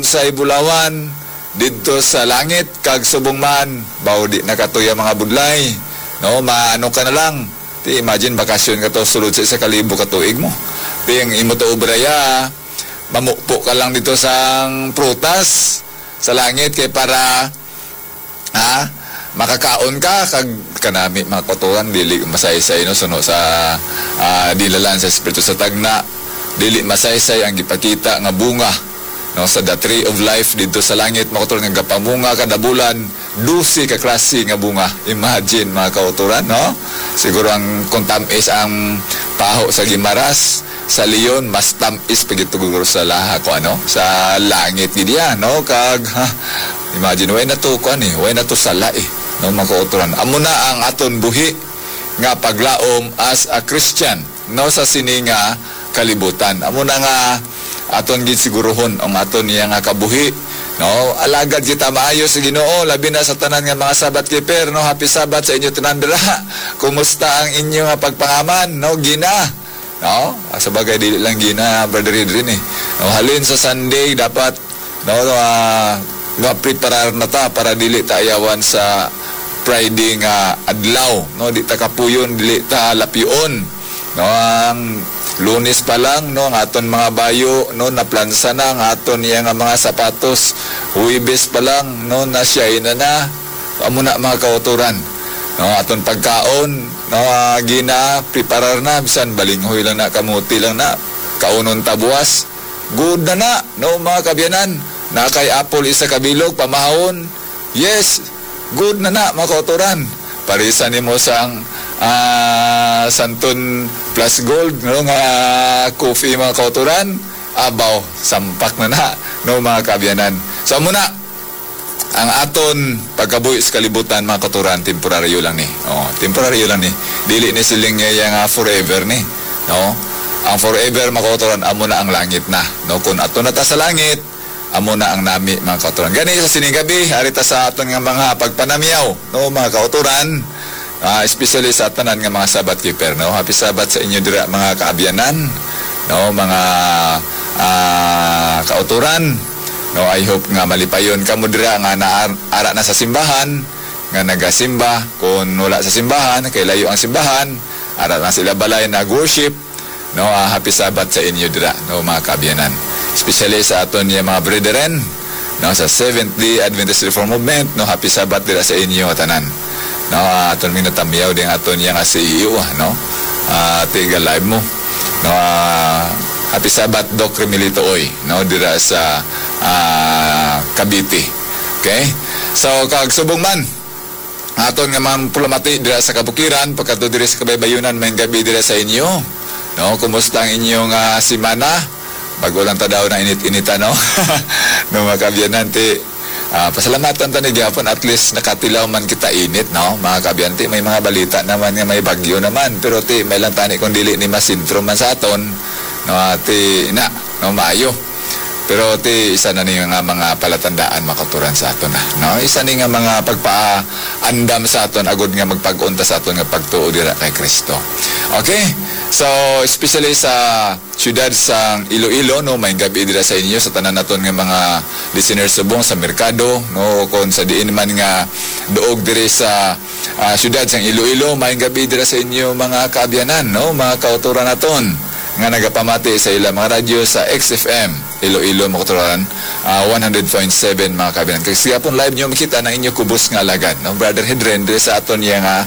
sa Ibulawan didto sa langit kag subong man baw di nakatuya mga budlay, no, maano ka na lang. Ti imagine bakasyon ka to sulod sa 1,000 ka tuig mo. Ti ang imo to obraya, mamukpo ka lang dito sa prutas sa langit kay para makakaon ka kag kanami mga kotoran dili masaysay no suno sa dilalan sa espiritu sa tagna, dili masaysay ang gipakita nga bunga no sa the tree of life dito sa langit mga kauturan nga gapamunga kada bulan 12 ka klase nga bunga. Imagine mga kauturan, no, siguro ang kung tamis ang paho sa gimaras sa leon mas tamis pagituguro sa laha ko ano sa langit gid ya no kag imagine way na to kuan way na to sala no mga kauturan. Amo na ang aton buhi nga paglaom as a Christian no sa sininga kalibutan. Amo na nga aton gid sigurohon ang aton niya nga kabuhi, no, alagad kita maayo sa Ginoo labi na sa tanan nga mga Sabat keeper, no. Happy Sabat sa inyo tanan dira. Kumusta ang inyo nga pagpangaman, no, gina, no, sa bagay dili lang gina brother Idrin no, halin sa Sunday dapat no preparar na ta para dili ta ayawan sa Friday nga adlaw, no, di ta kapuyon dili ta lapion, no. Ang Lunes pa lang no ang aton mga bayo no naplansa na ang aton iya nga mga sapatos. Huwebes pa lang no nasyay na amo na mga kauturan no aton pagkaon no gina preparar na bisan balinghoy lang na kamuti lang na kaunon tabuas good na no mga kabyanan na kay apple isa kabilog pamahon yes good na mga kauturan parisan nimo sang Santon plus gold no nga coffee mga kauturan abaw sampak na no mga kabyanan. So muna ang aton pagkabuhi sa kalibutan mga kauturan temporaryo lang ni. Temporaryo lang ni. Dili ni siling nga forever ni. No? Ang forever mga kauturan amo na ang langit na. No kun aton na ta sa langit amo na ang nami mga kauturan. Gani sa sining gabi harita sa aton nga mga pagpanamyaw no mga kauturan. Especially sa tanan nga mga Sabat keeper no. Happy Sabat sa inyo dira mga kaabyanan no mga kauturan no. I hope nga malipayon kamo dira nga ara na sa simbahan nga nagasimba. Kung wala sa simbahan kay layo ang simbahan ara na sila balay nag-worship no. Happy Sabat sa inyo dira no mga kaabyanan, especially sa aton nga mga brethren no sa Seventh-day Adventist Reform Movement no. Happy Sabat dira sa inyo tanan no. Aton minatamiyaw din aton yang CEO no tiga live mo no. Happy Sabat Doc Remilito Oy no dira sa Cavite. Okay, so kag subong man aton nga man pulamati dira sa kabukiran pagkadto diri sa Kabaybayunan may gabi dira sa inyo no. Kumusta ang inyong semana bago lang ta daw na init-inita no no mga kabyanan ti pasalamatan tani gyapon at least nakatilaw man kita init no mga kabyanti. May mga balita naman nga may bagyo naman pero ti may lang tani kung dili ni masintro man sa aton no ti na no maayo pero ti isa na ni nga mga palatandaan makaturan sa aton na no. Isa ni nga mga pagpaandam sa aton agud nga magpag-unta sa aton nga pagtuo dira kay Kristo. Okay, so especially sa siyudad sang Iloilo no may gabi dira sa inyo sa tanan naton nga mga listeners subong sa merkado no kon sa diin man nga duog diri sa siyudad sang Iloilo may gabi dira sa inyo mga kaabyanan no mga kauturan naton nga nagapamati sa ilang mga radyo sa XFM Iloilo Mokotoran 100.7 mga kaabyanan. Kasi yapon live nyo makita na inyo kubos nga alagad no brother Hedren diri sa aton nga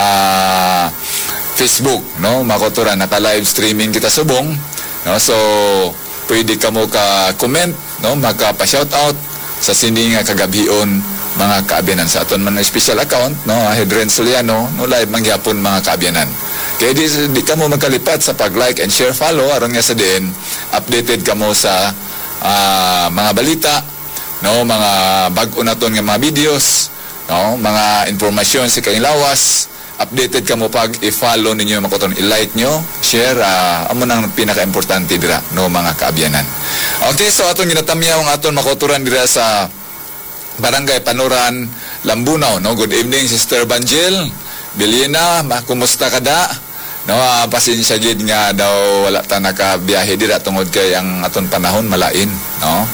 Facebook no makoturan naka live streaming kita subong no. So pwede ka mo ka comment no magpa-shout out sa sini nga kagabhion mga kaabyanan sa aton man special account no Hedren Soliano no live mangyapon mga kaabyanan. Kaya di ka mo magkalipat sa pag-like and share follow aron nga sa diin updated ka mo sa mga balita no mga bag-o naton nga mga videos no mga informasyon sa kayong lawas updated ka mo pag i-follow ninyo makoton i-like nyo share amo nang pinaka-importante dira no mga kaabyanan. Okay, so aton ginatamyaw ang aton makoturan dira sa Barangay Panuran, Lambunaw no. Good evening Sister Banjel Bilina, kumusta ka da no. Pasensya gid nga daw wala ta nakabiyahe dira tungod kay ang aton panahon malain no.